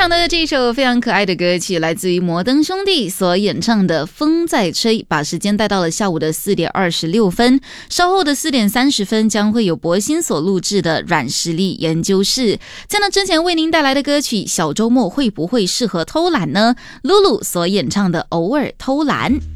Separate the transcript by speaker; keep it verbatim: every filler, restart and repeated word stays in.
Speaker 1: 场的这首非常可爱的歌曲来自于摩登兄弟所演唱的《风在吹》，把时间带到了下午的四点二十六分。稍后的四点三十分将会有博欣所录制的软实力研究室。在那之前为您带来的歌曲小周末会不会适合偷懒呢？露露所演唱的偶尔偷懒。